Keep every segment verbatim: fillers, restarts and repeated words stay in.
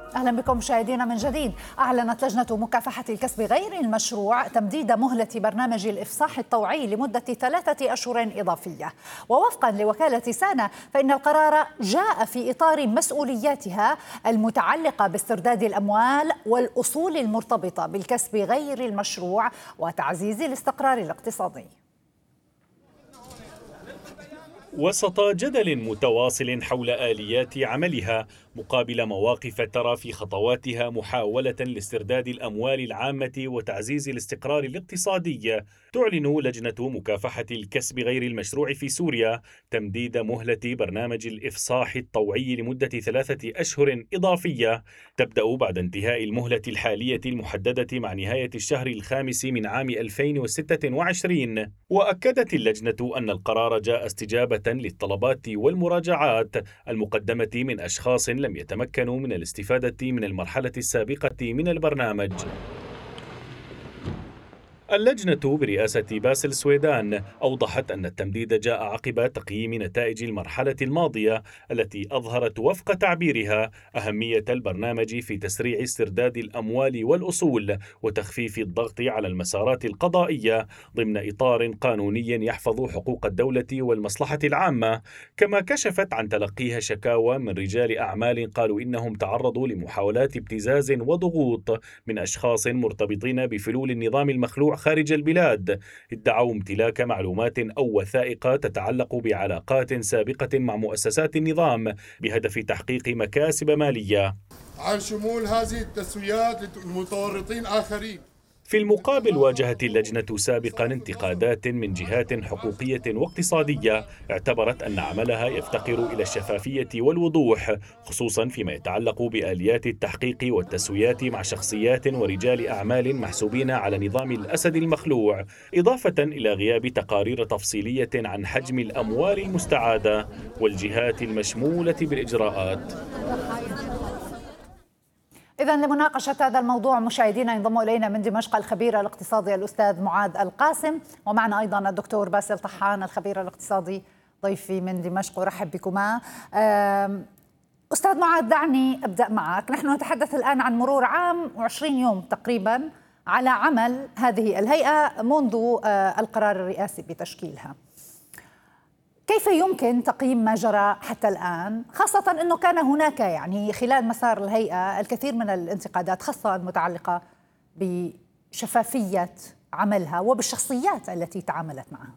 أهلا بكم مشاهدينا من جديد. أعلنت لجنة مكافحة الكسب غير المشروع تمديد مهلة برنامج الإفصاح الطوعي لمدة ثلاثة أشهر إضافية. ووفقا لوكالة سانا فإن القرار جاء في إطار مسؤولياتها المتعلقة باسترداد الأموال والأصول المرتبطة بالكسب غير المشروع وتعزيز الاستقرار الاقتصادي. وسط جدل متواصل حول آليات عملها مقابل مواقف ترى في خطواتها محاولة لاسترداد الأموال العامة وتعزيز الاستقرار الاقتصادي، تعلن لجنة مكافحة الكسب غير المشروع في سوريا تمديد مهلة برنامج الإفصاح الطوعي لمدة ثلاثة أشهر إضافية تبدأ بعد انتهاء المهلة الحالية المحددة مع نهاية الشهر الخامس من عام ألفين وستة وعشرين. وأكدت اللجنة أن القرار جاء استجابة للطلبات والمراجعات المقدمة من أشخاص لم يتمكنوا من الاستفادة من المرحلة السابقة من البرنامج. اللجنة برئاسة باسل سويدان أوضحت أن التمديد جاء عقب تقييم نتائج المرحلة الماضية التي أظهرت وفق تعبيرها أهمية البرنامج في تسريع استرداد الأموال والأصول وتخفيف الضغط على المسارات القضائية ضمن إطار قانوني يحفظ حقوق الدولة والمصلحة العامة. كما كشفت عن تلقيها شكاوى من رجال أعمال قالوا إنهم تعرضوا لمحاولات ابتزاز وضغوط من أشخاص مرتبطين بفلول النظام المخلوع خارج البلاد، ادعوا امتلاك معلومات أو وثائق تتعلق بعلاقات سابقة مع مؤسسات النظام بهدف تحقيق مكاسب مالية. عن شمول هذه التسويات لمتورطين آخرين. في المقابل واجهت اللجنة سابقا انتقادات من جهات حقوقية واقتصادية اعتبرت أن عملها يفتقر إلى الشفافية والوضوح، خصوصا فيما يتعلق بآليات التحقيق والتسويات مع شخصيات ورجال أعمال محسوبين على نظام الأسد المخلوع، إضافة إلى غياب تقارير تفصيلية عن حجم الأموال المستعادة والجهات المشمولة بالإجراءات. إذا لمناقشة هذا الموضوع مشاهدينا ينضم إلينا من دمشق الخبير الاقتصادي الأستاذ معاذ القاسم، ومعنا أيضا الدكتور باسل طحان الخبير الاقتصادي ضيفي من دمشق، ورحب بكما. أستاذ معاذ، دعني أبدأ معك. نحن نتحدث الآن عن مرور عام وعشرين يوم تقريبا على عمل هذه الهيئة منذ القرار الرئاسي بتشكيلها. كيف يمكن تقييم ما جرى حتى الآن، خاصة أنه كان هناك يعني خلال مسار الهيئة الكثير من الانتقادات خاصة المتعلقة بشفافية عملها وبالشخصيات التي تعاملت معها؟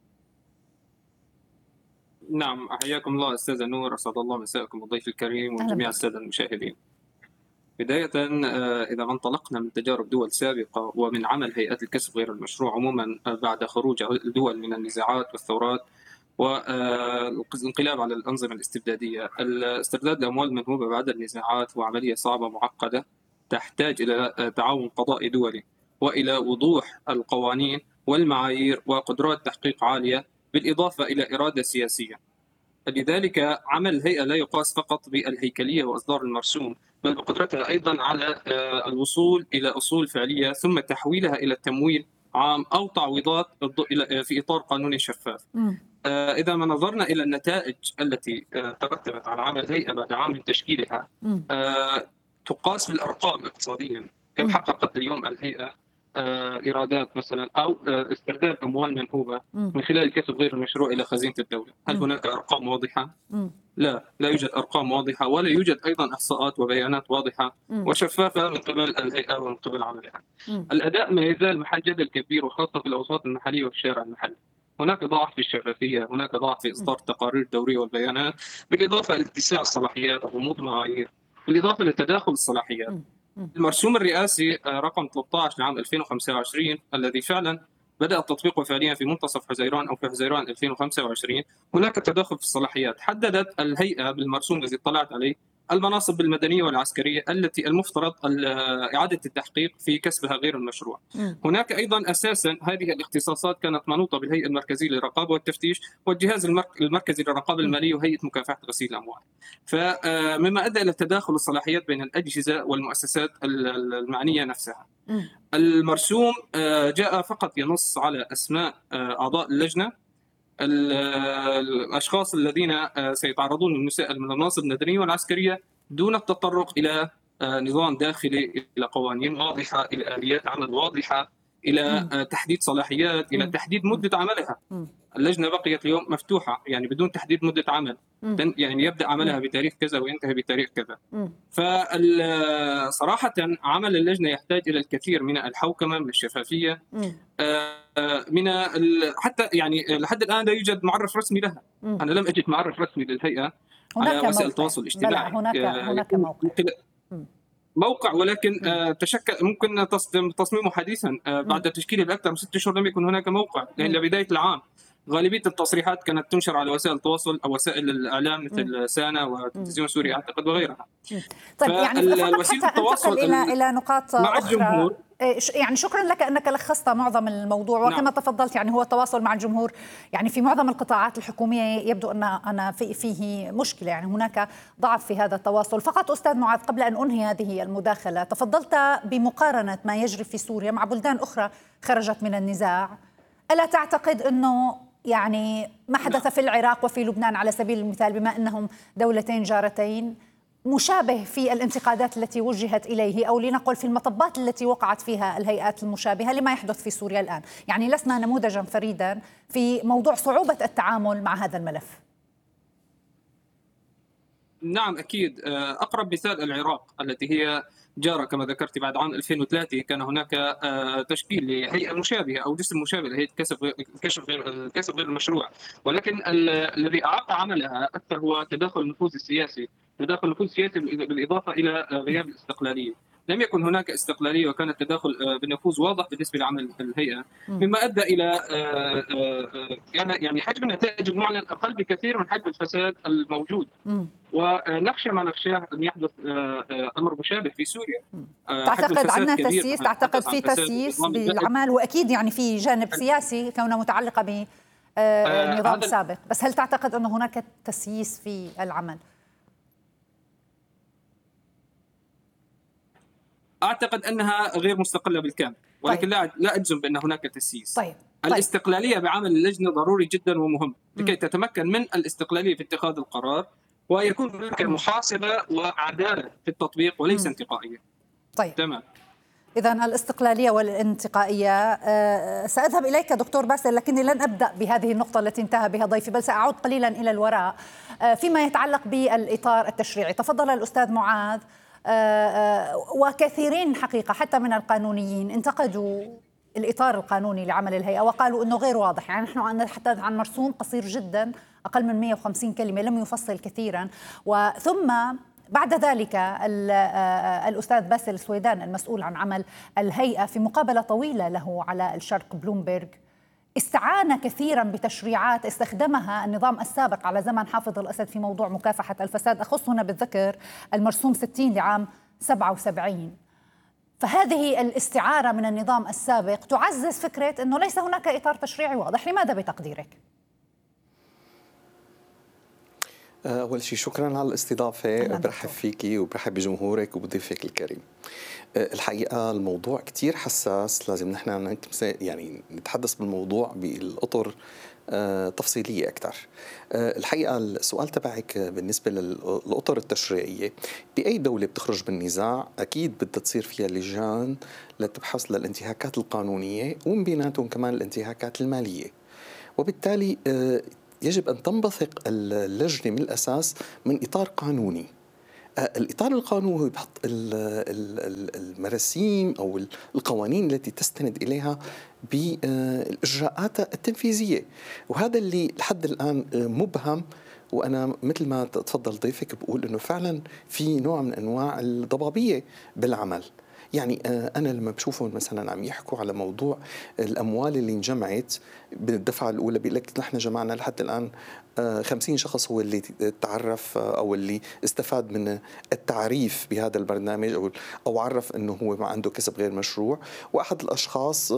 نعم، أحياكم الله أستاذة نور، أسعد الله مساءكم الضيف الكريم وجميع السادة المشاهدين. بداية إذا ما انطلقنا من تجارب دول سابقة ومن عمل هيئات الكسب غير المشروع عموما بعد خروج الدول من النزاعات والثورات والانقلاب على الأنظمة الاستبدادية، استرداد الأموال المنهوبة بعد النزاعات هو عملية صعبة معقدة تحتاج إلى تعاون قضائي دولي وإلى وضوح القوانين والمعايير وقدرات تحقيق عالية بالإضافة إلى إرادة سياسية. لذلك عمل الهيئة لا يقاس فقط بالهيكلية وإصدار المرسوم، بل بقدرتها أيضا على الوصول إلى أصول فعلية ثم تحويلها إلى تمويل عام أو تعويضات في إطار قانوني شفاف. إذا ما نظرنا إلى النتائج التي ترتبت على عمل الهيئة بعد عام من تشكيلها تقاس بالأرقام اقتصاديا، كم حققت اليوم الهيئة إيرادات مثلا أو استرداد أموال منهوبة من خلال الكسب غير المشروع إلى خزينة الدولة. هل هناك أرقام واضحة؟ لا، لا يوجد أرقام واضحة، ولا يوجد أيضا إحصاءات وبيانات واضحة وشفافة من قبل الهيئة ومن قبل عملها. الأداء ما يزال محل جدل كبير، وخاصة في الأوساط المحلية وفي الشارع المحلي. هناك ضعف في الشفافية، هناك ضعف في إصدار التقارير الدورية والبيانات، بالإضافة لاتساع الصلاحيات وغموض المعايير، بالإضافة لتداخل الصلاحيات. المرسوم الرئاسي رقم ثلاثة عشر لعام ألفين وخمسة وعشرين الذي فعلا بدأ تطبيقه فعليا في منتصف حزيران أو في حزيران ألفين وخمسة وعشرين، هناك تداخل في الصلاحيات. حددت الهيئة بالمرسوم الذي اطلعت عليه المناصب المدنية والعسكرية التي المفترض إعادة التحقيق في كسبها غير المشروع. هناك أيضا أساسا هذه الاختصاصات كانت منوطة بالهيئة المركزية للرقابة والتفتيش والجهاز المركزي للرقابة المالية وهيئة مكافحة غسيل الأموال، فمما أدى إلى تداخل الصلاحيات بين الأجهزة والمؤسسات المعنية نفسها. المرسوم جاء فقط ينص على أسماء أعضاء اللجنة، الأشخاص الذين سيتعرضون للمساءلة من المناصب المدنية والعسكرية، دون التطرق إلى نظام داخلي، إلى قوانين واضحة، إلى آليات عمل واضحة، إلى تحديد صلاحيات، إلى تحديد مدة عملها. اللجنة بقيت اليوم مفتوحة، يعني بدون تحديد مدة عمل، يعني يبدأ عملها بتاريخ كذا وينتهي بتاريخ كذا. فصراحة عمل اللجنة يحتاج إلى الكثير من الحوكمة، من الشفافية، من حتى يعني لحد الآن لا يوجد معرف رسمي لها. أنا لم أجد معرف رسمي للهيئة على وسائل التواصل الاجتماعي. هناك هناك موقع موقع ولكن تشكل ممكن تصميمه حديثا بعد تشكيله بأكثر من ست شهور. لم يكن هناك موقع إلى بداية العام. غالبية التصريحات كانت تنشر على وسائل التواصل أو وسائل الإعلام مثل سانا وتلفزيون سوري أعتقد وغيرها. طيب يعني فقط حتى أنتقل إلى إلى نقاط مع أخرى. الجمهور. يعني شكرا لك أنك لخصت معظم الموضوع، وكما نعم. تفضلت يعني هو التواصل مع الجمهور يعني في معظم القطاعات الحكومية يبدو أن أنا في فيه مشكلة، يعني هناك ضعف في هذا التواصل. فقط أستاذ معاذ قبل أن أنهي هذه المداخلة، تفضلت بمقارنة ما يجري في سوريا مع بلدان أخرى خرجت من النزاع. ألا تعتقد أنه يعني ما حدث في العراق وفي لبنان على سبيل المثال بما أنهم دولتين جارتين مشابه في الانتقادات التي وجهت إليه، أو لنقل في المطبات التي وقعت فيها الهيئات المشابهة لما يحدث في سوريا الآن؟ يعني لسنا نموذجا فريدا في موضوع صعوبة التعامل مع هذا الملف. نعم أكيد. أقرب مثال العراق التي هي جارة كما ذكرت. بعد عام ألفين وثلاثة كان هناك تشكيل لهيئة مشابهة أو جسم مشابه لهيئة كسب الكشف غير الكسب غير المشروع، ولكن الذي أعاق عملها أكثر هو تداخل النفوذ السياسي. تداخل النفوذ السياسي بالإضافة إلى غياب الاستقلالية. لم يكن هناك استقلالية وكان التداخل بالنفوذ واضح بالنسبة لعمل الهيئة، مما أدى إلى يعني حجم النتائج المعلن أقل بكثير من حجم الفساد الموجود. ونخشى ما نخشاه أن يحدث أمر مشابه في سوريا. تعتقد عندنا تسييس؟ تعتقد في تسييس بالعمل؟ وأكيد يعني في جانب سياسي كونها متعلقة بنظام سابق، بس هل تعتقد أن هناك تسييس في العمل؟ أعتقد أنها غير مستقلة بالكامل، ولكن طيب. لا لا أجزم بأن هناك تسييس. طيب. الاستقلالية طيب. بعمل اللجنة ضروري جدا ومهم لكي تتمكن من الاستقلالية في اتخاذ القرار، ويكون هناك محاسبة وعدالة في التطبيق وليس م. انتقائية. طيب تمام. إذن الاستقلالية والانتقائية. أه سأذهب إليك دكتور باسل، لكني لن أبدأ بهذه النقطة التي انتهى بها ضيفي، بل سأعود قليلا إلى الوراء أه فيما يتعلق بالإطار التشريعي. تفضل الأستاذ معاذ. أه وكثيرين حقيقة حتى من القانونيين انتقدوا الإطار القانوني لعمل الهيئة وقالوا أنه غير واضح. يعني نحن نتحدث عن مرسوم قصير جدا أقل من مئة وخمسين كلمة، لم يفصل كثيرا. وثم بعد ذلك الأستاذ باسل السويدان المسؤول عن عمل الهيئة في مقابلة طويلة له على الشرق بلومبرج استعان كثيرا بتشريعات استخدمها النظام السابق على زمن حافظ الأسد في موضوع مكافحة الفساد. أخص هنا بالذكر المرسوم ستين لعام سبعة وسبعين. فهذه الاستعارة من النظام السابق تعزز فكرة أنه ليس هناك إطار تشريعي واضح. لماذا بتقديرك؟ أول شيء شكرا على الاستضافة، برحب فيكي وبرحب بجمهورك وبضيفك الكريم. الحقيقة الموضوع كتير حساس، لازم نحن يعني نتحدث بالموضوع بالأطر تفصيلية أكثر. الحقيقة السؤال تبعك بالنسبة للأطر التشريعية، بأي دولة بتخرج بالنزاع أكيد بدها تصير فيها لجان لتبحث للانتهاكات القانونية ومن بيناتهم كمان الانتهاكات المالية، وبالتالي يجب أن تنبثق اللجنة من الأساس من إطار قانوني. الإطار القانوني هو بحط المراسيم أو القوانين التي تستند إليها بالإجراءات التنفيذية، وهذا اللي لحد الآن مبهم. وأنا مثل ما تفضل ضيفك بقول إنه فعلا في نوع من أنواع الضبابية بالعمل. يعني أنا لما بشوفهم مثلا عم يحكوا على موضوع الأموال اللي انجمعت بالدفعة الأولى، بيقول لك نحن جمعنا لحد الآن خمسين شخص هو اللي تعرف أو اللي استفاد من التعريف بهذا البرنامج أو أو عرف إنه هو ما عنده كسب غير مشروع، وأحد الأشخاص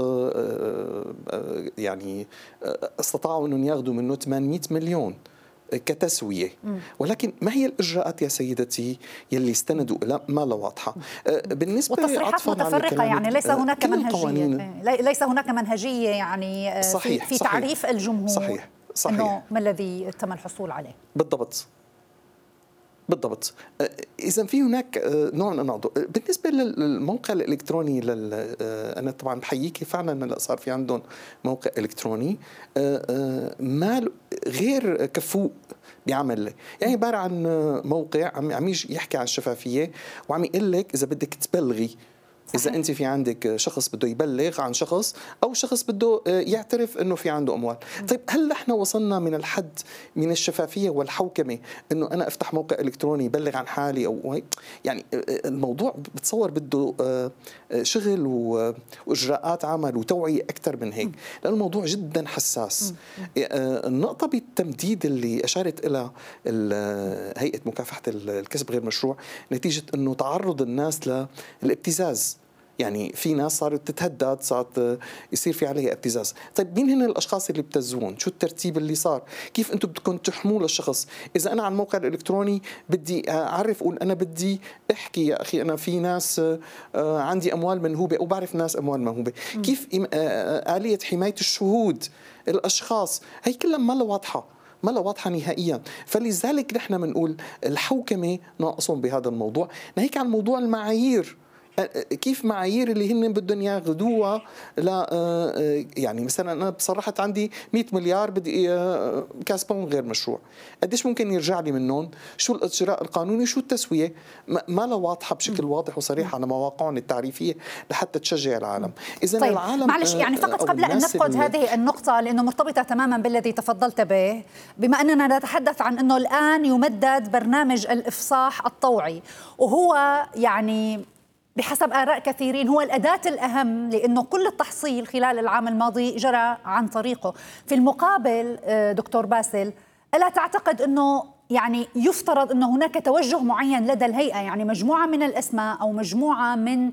يعني استطاعوا إنهم ياخذوا منه ثمانمئة مليون كتسوية. ولكن ما هي الإجراءات يا سيدتي يلي استندوا لا ما لا واضحة بالنسبة وتصريحات متفرقة؟ يعني ليس هناك منهجية، ليس هناك منهجية يعني صحيح في صحيح تعريف الجمهور. صحيح صحيح إنه ما الذي تم الحصول عليه بالضبط. بالضبط. إذا في هناك نوع من النقد. بالنسبة للموقع الإلكتروني لل... أنا طبعا بحييك فعلا هلا صار في عندهم موقع إلكتروني ما غير كفؤ بيعمل، يعني عبارة عن موقع عم عم يحكي عن الشفافية وعم يقول لك إذا بدك تبلغي، إذا أنت في عندك شخص بده يبلغ عن شخص أو شخص بده يعترف أنه في عنده أموال. طيب هل نحن وصلنا من الحد من الشفافية والحوكمة أنه أنا أفتح موقع إلكتروني يبلغ عن حالي أو هيك؟ يعني الموضوع بتصور بده شغل وإجراءات عمل وتوعية أكثر من هيك، لأن الموضوع جدا حساس. النقطة بالتمديد اللي أشارت إلى هيئة مكافحة الكسب غير مشروع نتيجة أنه تعرض الناس للابتزاز، يعني في ناس صارت تتهدد، صارت يصير في عليها ابتزاز. طيب مين هن الاشخاص اللي بتزون؟ شو الترتيب اللي صار؟ كيف انتم بدكم تحموا للشخص؟ اذا انا على الموقع الالكتروني بدي اعرف اقول انا بدي احكي يا اخي انا في ناس عندي اموال منهوبه او بعرف ناس اموال منهوبه، كيف آلية حمايه الشهود الاشخاص؟ هي كلها ما لا واضحه، ما لا واضحة نهائيا. فلذلك نحن بنقول الحوكمة ناقصهم بهذا الموضوع. نحكي عن موضوع المعايير، كيف معايير اللي هن بدهم ياخذوها لا يعني مثلا انا بصراحه عندي مئة مليار بدي كسبهم غير مشروع، قديش ممكن يرجع لي منهم؟ شو الاجراء القانوني؟ شو التسويه؟ ما لا واضحه بشكل واضح وصريح على مواقعهم التعريفيه لحتى تشجع العالم. اذا طيب العالم معلش يعني فقط قبل ان نفقد هذه النقطه لانه مرتبطه تماما بالذي تفضلت به، بما اننا نتحدث عن انه الان يمدد برنامج الافصاح الطوعي، وهو يعني بحسب آراء كثيرين هو الأداة الأهم، لأنه كل التحصيل خلال العام الماضي جرى عن طريقه. في المقابل دكتور باسل، ألا تعتقد أنه يعني يفترض أنه هناك توجه معين لدى الهيئة، يعني مجموعة من الأسماء أو مجموعة من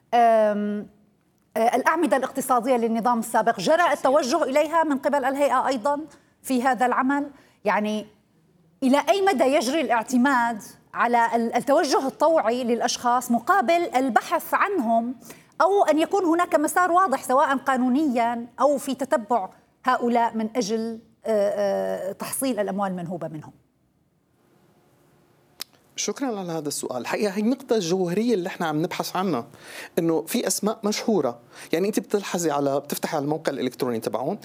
الأعمدة الاقتصادية للنظام السابق جرى التوجه إليها من قبل الهيئة أيضا في هذا العمل؟ يعني إلى أي مدى يجري الاعتماد على التوجه الطوعي للأشخاص مقابل البحث عنهم، أو أن يكون هناك مسار واضح سواء قانونيا أو في تتبع هؤلاء من أجل تحصيل الأموال المنهوبة منهم؟ شكرا على هذا السؤال. الحقيقة هي النقطة الجوهرية اللي احنا عم نبحث عنها، انه في اسماء مشهورة، يعني انت بتلحظي على بتفتحي على الموقع الالكتروني تبعهم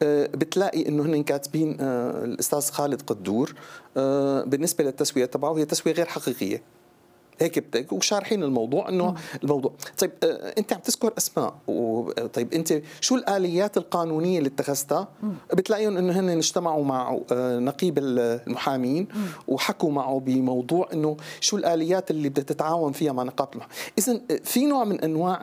بتلاقي انه هن كاتبين الاستاذ خالد قدور، بالنسبة للتسوية تبعه هي تسوية غير حقيقية، هيك بدك وشارحين الموضوع انه م. الموضوع. طيب آه انت عم تذكر اسماء، طيب انت شو الاليات القانونيه اللي اتخذتها؟ بتلاقيهم انه هن اجتمعوا مع آه نقيب المحامين م. وحكوا معه بموضوع انه شو الاليات اللي بدها تتعاون فيها مع نقابه المحامين. اذا في نوع من انواع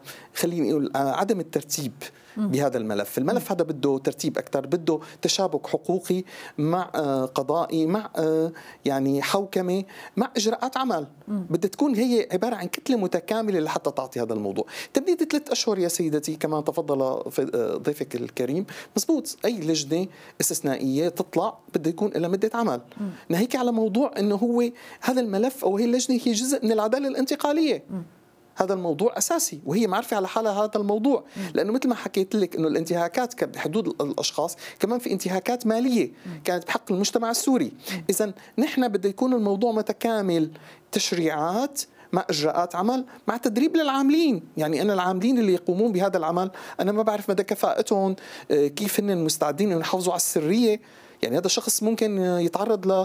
خليني اقول عدم الترتيب بهذا الملف. الملف هذا بده ترتيب أكثر، بده تشابك حقوقي مع قضائي مع يعني حوكمة مع إجراءات عمل. بدها تكون هي عبارة عن كتلة متكاملة لحتى تعطي هذا الموضوع. تمديد ثلاث أشهر يا سيدتي كما تفضل ضيفك الكريم، مزبوط، أي لجنة استثنائية تطلع بده يكون لها مدة عمل. ناهيك على موضوع أنه هو هذا الملف أو هي اللجنة هي جزء من العدالة الانتقالية. هذا الموضوع أساسي وهي معرفة على حالها هذا الموضوع، لأنه مثل ما حكيت لك أنه الانتهاكات بحدود الأشخاص كمان في انتهاكات مالية كانت بحق المجتمع السوري. إذن نحن بده يكون الموضوع متكامل، تشريعات مع إجراءات عمل مع تدريب للعاملين. يعني أنا العاملين اللي يقومون بهذا العمل أنا ما بعرف مدى كفاءتهم، كيف هن مستعدين أن يحافظوا على السرية. يعني هذا الشخص ممكن يتعرض ل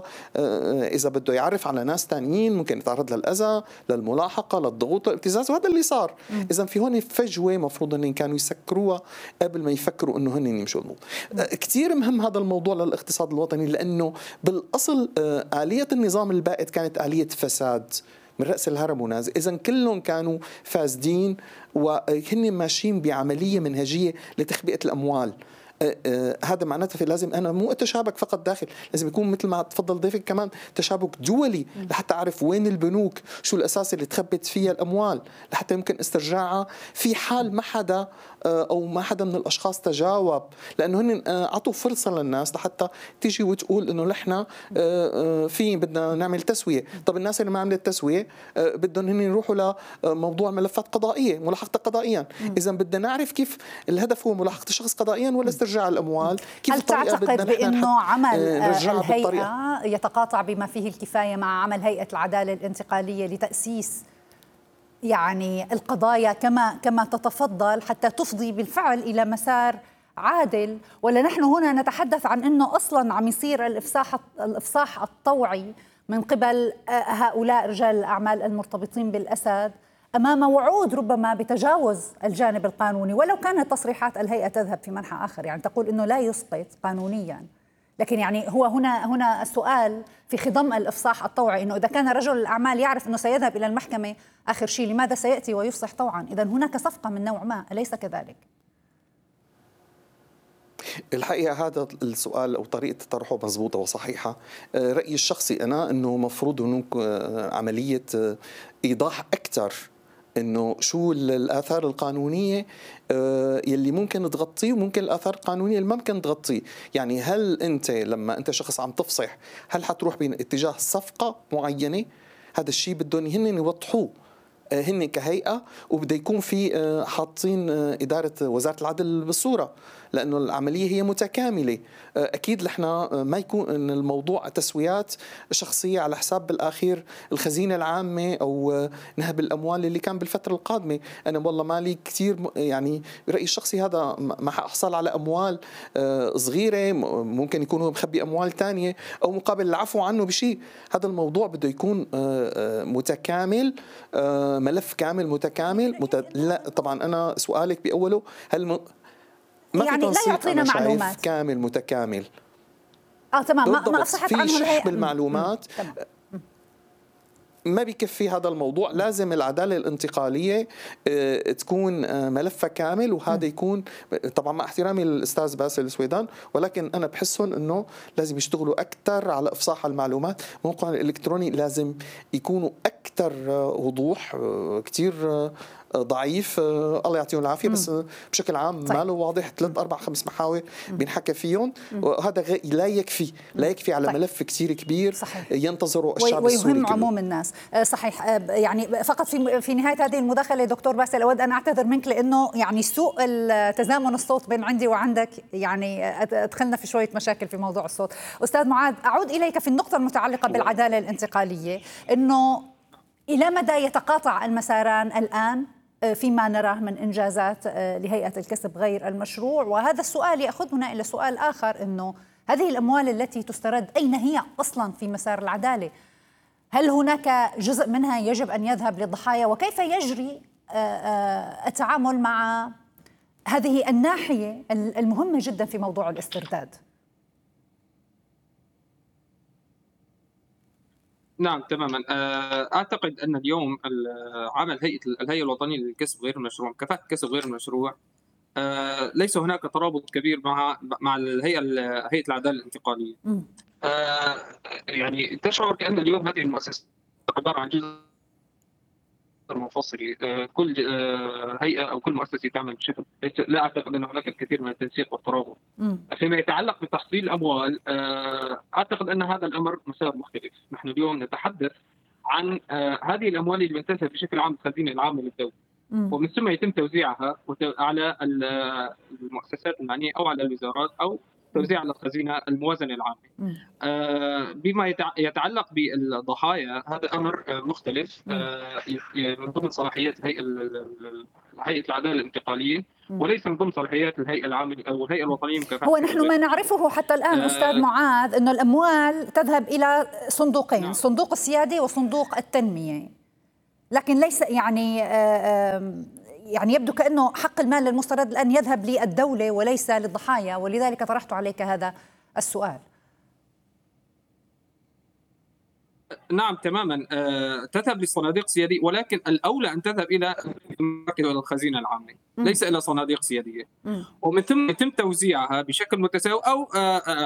إذا بده يعرف على ناس تانيين ممكن يتعرض للأذى، للملاحقة، للضغوط، للابتزاز، وهذا اللي صار. إذا في هون فجوة مفروض أن كانوا يسكروها قبل ما يفكروا أنه هن يمشوا الموضوع. كتير مهم هذا الموضوع للاقتصاد الوطني، لأنه بالأصل آلية النظام البائد كانت آلية فساد من رأس الهرم ونازل. إذن كلهم كانوا فاسدين وهن ماشيين بعملية منهجية لتخبئة الأموال. آه آه هذا معناته لازم أنا مو أتشابك فقط داخل، لازم يكون مثل ما تفضل ضيفك كمان تشابك دولي لحتى أعرف وين البنوك، شو الأساس اللي تخبت فيها الأموال لحتى يمكن استرجاعها في حال ما حدا آه أو ما حدا من الأشخاص تجاوب، لأنه هن عطوا فرصة للناس لحتى تيجي وتقول إنه نحن في بدنا نعمل تسوية. طب الناس اللي ما عملت تسوية بدهم هن يروحوا لموضوع ملفات قضائية، ملاحقة قضائيا. إذا بدنا نعرف كيف الهدف هو ملاحقة الشخص قضائيا ولا استرجاع نرجع الاموال، كيف هل تعتقد بانه عمل الهيئه يتقاطع بما فيه الكفايه مع عمل هيئه العداله الانتقاليه لتاسيس يعني القضايا كما كما تتفضل حتى تفضي بالفعل الى مسار عادل؟ ولا نحن هنا نتحدث عن انه اصلا عم يصير الافصاح الافصاح الطوعي من قبل هؤلاء رجال الاعمال المرتبطين بالاسد امام وعود ربما بتجاوز الجانب القانوني، ولو كانت تصريحات الهيئه تذهب في منحى اخر، يعني تقول انه لا يسقط قانونيا، لكن يعني هو هنا هنا السؤال في خضم الافصاح الطوعي، انه اذا كان رجل الاعمال يعرف انه سيذهب الى المحكمه اخر شيء، لماذا سياتي ويفصح طوعا؟ اذا هناك صفقه من نوع ما، اليس كذلك؟ الحقيقة هذا السؤال أو طريقة طرحه مضبوطة وصحيحة. رأيي الشخصي أنا أنه مفروض هناك عملية إيضاح أكثر انه شو الاثار القانونيه يلي ممكن تغطيه وممكن الاثار القانونيه اللي ما ممكن تغطيه. يعني هل انت لما انت شخص عم تفصح هل حتروح باتجاه صفقه معينه؟ هذا الشيء بدهم هن يوضحوه هن كهيئه، وبده يكون في حاطين اداره وزاره العدل بالصوره، لانه العمليه هي متكامله. اكيد نحن ما يكون الموضوع تسويات شخصيه على حساب بالاخير الخزينه العامه او نهب الاموال اللي كان بالفتره القادمه. انا والله مالي كثير يعني رايي الشخصي هذا ما حاحصل على اموال صغيره، ممكن يكون هو مخبي اموال ثانيه او مقابل العفو عنه بشيء. هذا الموضوع بده يكون متكامل، ملف كامل متكامل مت... لا طبعا انا سؤالك باوله هل م... ما يعني لا يعطينا معلومات كامل متكامل. اه تمام، ما ما افصحت عنه الهيئه بالمعلومات. ما بيكفي هذا الموضوع، لازم العدالة الانتقالية تكون ملفها كامل، وهذا يكون طبعا مع احترامي للأستاذ باسل السويدان، ولكن أنا بحسهم أنه لازم يشتغلوا أكثر على إفصاح المعلومات. موقع الإلكتروني لازم يكونوا أكثر وضوح، كتير ضعيف الله يعطيهم العافيه، بس بشكل عام طيب. ما له واضح، ثلاث اربع خمس محاور بينحكى فيهم، وهذا لا يكفي لا يكفي على طيب. ملف كثير كبير صحيح. ينتظره الشعب السوري ويهم عموم الناس. صحيح. يعني فقط في في نهايه هذه المداخله دكتور باسل اود ان اعتذر منك، لانه يعني سوء تزامن الصوت بين عندي وعندك يعني ادخلنا في شويه مشاكل في موضوع الصوت. استاذ معاذ، اعود اليك في النقطه المتعلقه بالعداله الانتقاليه، انه الى مدى يتقاطع المساران الان فيما نراه من إنجازات لهيئة الكسب غير المشروع؟ وهذا السؤال يأخذنا إلى سؤال آخر، أنه هذه الأموال التي تسترد أين هي أصلا في مسار العدالة؟ هل هناك جزء منها يجب أن يذهب للضحايا؟ وكيف يجري التعامل مع هذه الناحية المهمة جدا في موضوع الاسترداد؟ نعم تماما. اعتقد ان اليوم عمل هيئه الهيئه الوطنيه للكسب غير المشروع، مكافحه الكسب غير المشروع، ليس هناك ترابط كبير مع مع الهيئه هيئه العداله الانتقاليه. يعني تشعر كأن اليوم هذه المؤسسه عباره عن جزء منفصل، كل هيئه او كل مؤسسه تعمل بشكل، لا اعتقد ان هناك الكثير من التنسيق والترابط. فيما يتعلق بتحصيل الاموال، اعتقد ان هذا الامر مسار مختلف. نحن اليوم نتحدث عن هذه الاموال اللي بتنتهي بشكل عام الخزينه العامه للدوله، ومن ثم يتم توزيعها على المؤسسات المعنيه او على الوزارات او توزيع على الخزينه الموازنه العامه. آه بما يتعلق بالضحايا هذا امر مختلف، آه من ضمن صلاحيات هيئه هيئه العداله الانتقاليه، وليس من ضمن صلاحيات الهيئه العامه او الهيئه الوطنيه لمكافحه. هو نحن ما نعرفه حتى الان آه استاذ معاذ انه الاموال تذهب الى صندوقين، نعم. صندوق السياده وصندوق التنميه، لكن ليس يعني آه يعني يبدو كأنه حق المال المسترد الآن يذهب للدولة وليس للضحايا، ولذلك طرحت عليك هذا السؤال. نعم تماما، أه تذهب للصناديق السيادية، ولكن الأولى أن تذهب إلى المركز وإلى الخزينة العامة، ليس إلى صناديق سيادية، ومن ثم يتم توزيعها بشكل متساوي أو أه